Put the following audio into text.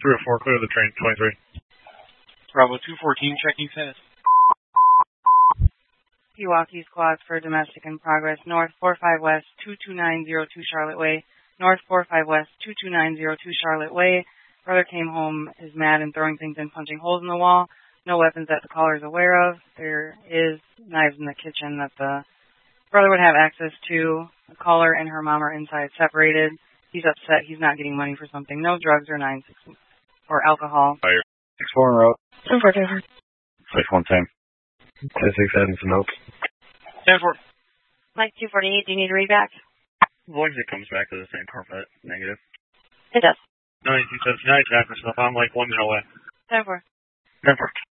304, clear the train, 23. Bravo 214, checking status. Pewaukee squads for domestic in progress. North 45 West 22902 Charlotte Way. North 45 West 22902 Charlotte Way. Brother came home, is mad and throwing things and punching holes in the wall. No weapons that the caller is aware of. There is knives in the kitchen that the brother would have access to. The caller and her mom are inside separated. He's upset he's not getting money for something. No drugs or 9-6 or alcohol. Fire. 6-4 en route. 10-4. 6-1 same. 10-6 adding some notes. 10-4. Mike 248, do you need to read back? As long as it comes back to the same Corvette, negative. It does. 9279, back for stuff. I'm like 1 minute away. 10-4. 10-4.